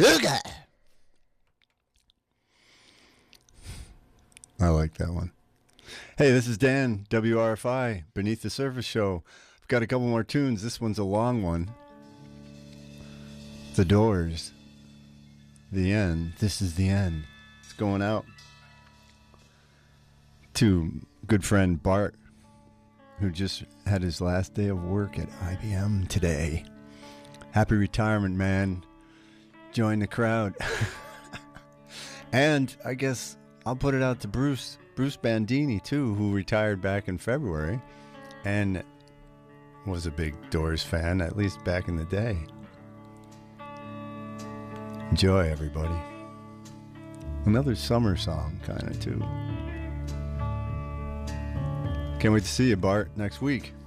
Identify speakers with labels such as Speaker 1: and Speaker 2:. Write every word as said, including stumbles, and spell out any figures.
Speaker 1: Ooga. I like that one. Hey, this is Dan, W R F I, Beneath the Surface Show. I've got a couple more tunes. This one's a long one. The Doors. The End. This is the end. It's going out to good friend Bart, who just had his last day of work at I B M today. Happy retirement, man. Join the crowd. And I guess I'll put it out to Bruce, Bruce Bandini, too, who retired back in February and was a big Doors fan, at least back in the day. Enjoy, everybody. Another summer song, kind of, too. Can't wait to see you, Bart, next week.